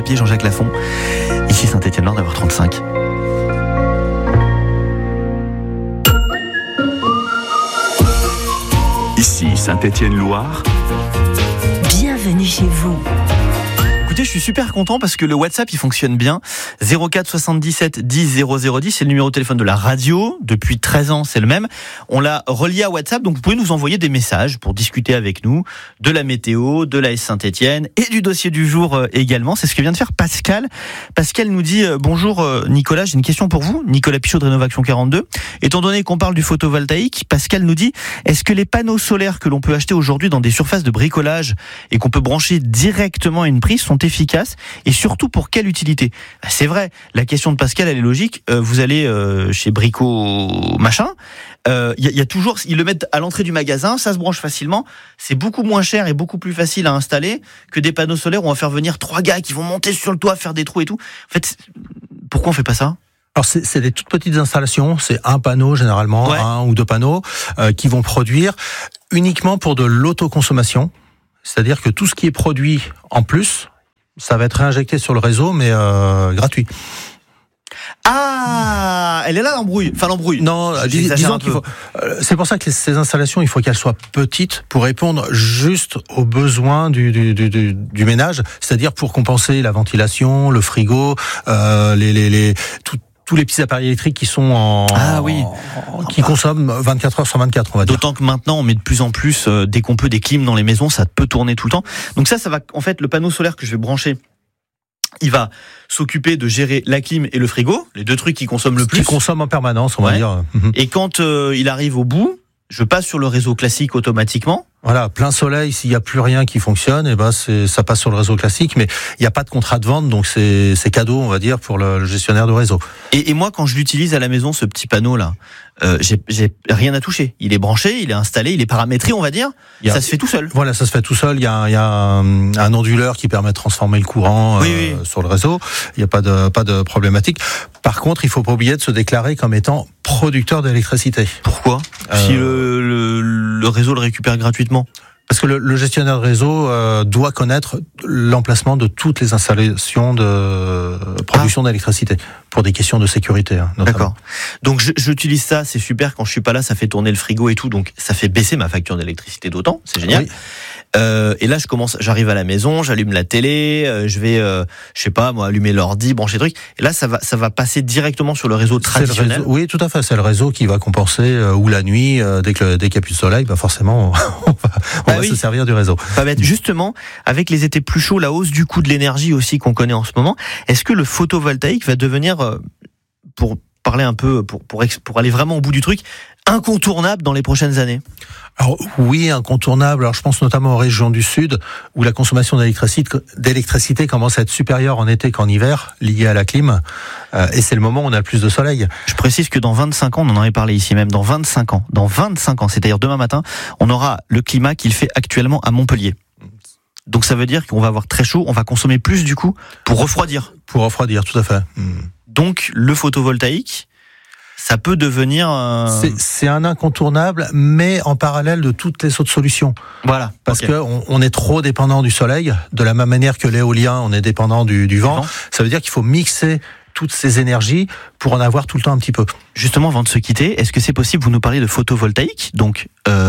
pied, Jean-Jacques Lafont. Ici Saint-Étienne-Loire, 9h35. Ici Saint-Étienne-Loire. Bienvenue chez vous. Écoutez, je suis super content parce que le WhatsApp, il fonctionne bien. 04 77 10 0010, c'est le numéro de téléphone de la radio. Depuis 13 ans, c'est le même. On l'a relié à WhatsApp, donc vous pouvez nous envoyer des messages pour discuter avec nous de la météo, de l'AS Saint-Étienne et du dossier du jour également. C'est ce que vient de faire Pascal. Pascal nous dit bonjour Nicolas, j'ai une question pour vous. Nicolas Pichot de Rénovaction 42. Étant donné qu'on parle du photovoltaïque, Pascal nous dit, est-ce que les panneaux solaires que l'on peut acheter aujourd'hui dans des surfaces de bricolage et qu'on peut brancher directement à une prise sont efficaces et surtout pour quelle utilité? C'est vrai, la question de Pascal elle est logique. Vous allez chez Brico machin, y a toujours, ils le mettent à l'entrée du magasin, ça se branche facilement, c'est beaucoup moins cher et beaucoup plus facile à installer que des panneaux solaires où on va faire venir 3 gars qui vont monter sur le toit, faire des trous et tout. En fait, pourquoi on fait pas ça? Alors c'est des toutes petites installations, c'est un panneau généralement, 1 ou 2 panneaux qui vont produire uniquement pour de l'autoconsommation, c'est-à-dire que tout ce qui est produit en plus, ça va être réinjecté sur le réseau, mais gratuit. Ah, elle est là l'embrouille. Enfin l'embrouille. Non, disons qu'il faut. C'est pour ça que ces installations, il faut qu'elles soient petites pour répondre juste aux besoins du ménage, c'est-à-dire pour compenser la ventilation, le frigo, tous les petits appareils électriques qui sont qui consomment 24 heures sur 24, on va dire. D'autant que maintenant, on met de plus en plus, dès qu'on peut, des clims dans les maisons, ça peut tourner tout le temps. Donc ça va, en fait, le panneau solaire que je vais brancher, il va s'occuper de gérer la clim et le frigo, les 2 trucs qui consomment le plus. Qui consomment en permanence, on va dire. Et quand il arrive au bout, je passe sur le réseau classique automatiquement. Voilà, plein soleil, s'il n'y a plus rien qui fonctionne, et ça passe sur le réseau classique, mais il n'y a pas de contrat de vente, donc c'est cadeau, on va dire, pour le gestionnaire de réseau. Et moi, quand je l'utilise à la maison, ce petit panneau-là, j'ai rien à toucher. Il est branché, il est installé, il est paramétré, on va dire. Ça se fait tout seul. Voilà, ça se fait tout seul. Il y a un onduleur qui permet de transformer le courant sur le réseau. Il n'y a pas de problématique. Par contre, il faut pas oublier de se déclarer comme étant producteur d'électricité. Pourquoi? Si le réseau le récupère gratuitement. Parce que le gestionnaire de réseau doit connaître l'emplacement de toutes les installations de production d'électricité pour des questions de sécurité. Notamment. D'accord. Donc j'utilise ça, c'est super. Quand je suis pas là, ça fait tourner le frigo et tout, donc ça fait baisser ma facture d'électricité d'autant. C'est génial. Oui. Et là, j'arrive à la maison, j'allume la télé, je vais, je sais pas, moi, allumer l'ordi, brancher le truc. Et là, ça va passer directement sur le réseau traditionnel. Oui, tout à fait. C'est le réseau qui va compenser ou la nuit, dès qu'il n'y a plus de soleil, forcément, on va se servir du réseau. Pas bête. Justement, avec les étés plus chauds, la hausse du coût de l'énergie aussi qu'on connaît en ce moment, est-ce que le photovoltaïque va devenir, pour parler un peu, pour aller vraiment au bout du truc, incontournable dans les prochaines années? Alors oui, incontournable. Alors je pense notamment aux régions du Sud où la consommation d'électricité commence à être supérieure en été qu'en hiver, liée à la clim. Et c'est le moment où on a le plus de soleil. Je précise que dans 25 ans, on en avait parlé ici même, dans 25 ans, c'est-à-dire demain matin, on aura le climat qu'il fait actuellement à Montpellier. Donc ça veut dire qu'on va avoir très chaud, on va consommer plus du coup pour refroidir. Pour refroidir, tout à fait. Donc le photovoltaïque, ça peut devenir c'est un incontournable, mais en parallèle de toutes les autres solutions. Voilà. Parce que on est trop dépendant du soleil, de la même manière que l'éolien, on est dépendant du vent. Ça veut dire qu'il faut mixer toutes ces énergies pour en avoir tout le temps un petit peu. Justement, avant de se quitter, est-ce que c'est possible, vous nous parlez de photovoltaïque, donc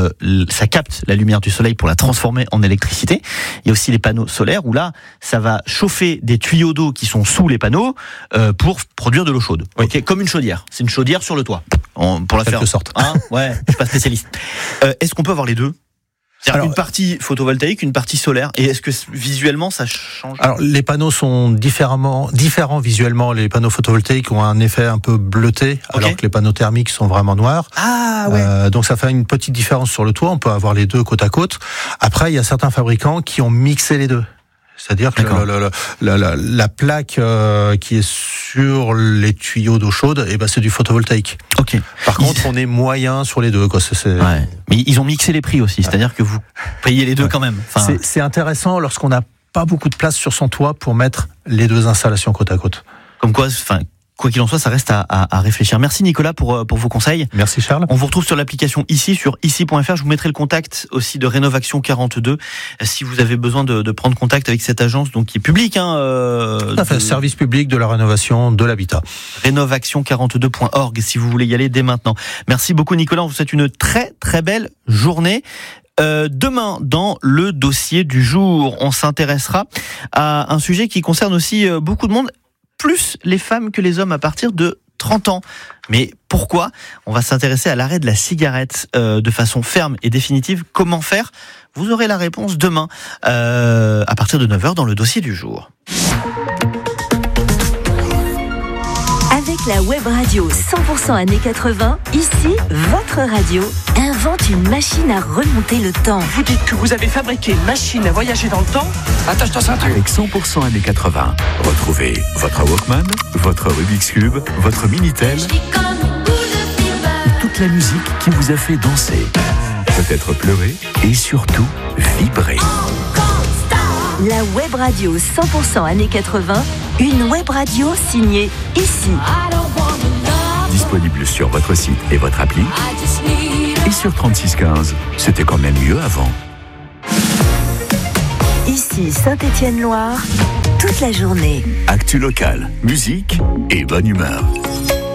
ça capte la lumière du soleil pour la transformer en électricité. Il y a aussi les panneaux solaires où là, ça va chauffer des tuyaux d'eau qui sont sous les panneaux pour produire de l'eau chaude. Oui. Okay, comme une chaudière. C'est une chaudière sur le toit. Pour la faire. Quelque sorte. Ouais, je suis pas spécialiste. Est-ce qu'on peut avoir les deux ? C'est-à-dire une partie photovoltaïque, une partie solaire. Et est-ce que visuellement ça change ? Alors les panneaux sont différents visuellement. Les panneaux photovoltaïques ont un effet un peu bleuté, alors que les panneaux thermiques sont vraiment noirs. Ah ouais. Donc ça fait une petite différence sur le toit. On peut avoir les deux côte à côte. Après, il y a certains fabricants qui ont mixé les deux. C'est-à-dire que la plaque qui est sur les tuyaux d'eau chaude, c'est du photovoltaïque. Ok. Par contre, on est moyen sur les deux, quoi. Ouais. Mais ils ont mixé les prix aussi, c'est-à-dire que vous payez les deux quand même. C'est intéressant lorsqu'on n'a pas beaucoup de place sur son toit pour mettre les deux installations côte à côte. Comme quoi, quoi qu'il en soit, ça reste à réfléchir. Merci Nicolas pour vos conseils. Merci Charles. On vous retrouve sur l'application ici, sur ici.fr. Je vous mettrai le contact aussi de Rénovaction 42 si vous avez besoin de prendre contact avec cette agence, donc qui est publique. Service public de la rénovation de l'habitat. Rénovation42.org si vous voulez y aller dès maintenant. Merci beaucoup Nicolas, on vous souhaite une très très belle journée. Demain, dans le dossier du jour, on s'intéressera à un sujet qui concerne aussi beaucoup de monde, plus les femmes que les hommes à partir de 30 ans. Mais pourquoi ? On va s'intéresser à l'arrêt de la cigarette de façon ferme et définitive. Comment faire ? Vous aurez la réponse demain à partir de 9h dans le dossier du jour. Avec la web radio 100% années 80, ici, votre radio invente une machine à remonter le temps. Vous dites que vous avez fabriqué une machine à voyager dans le temps ? Attache-toi ça. Avec 100% années 80, retrouvez votre Walkman, votre Rubik's Cube, votre Minitel et toute la musique qui vous a fait danser, peut-être pleurer et surtout vibrer. La web radio 100% années 80, une web radio signée ici. Disponible sur votre site et votre appli. Et sur 3615, c'était quand même mieux avant. Ici Saint-Étienne-Loire, toute la journée. Actu local, musique et bonne humeur.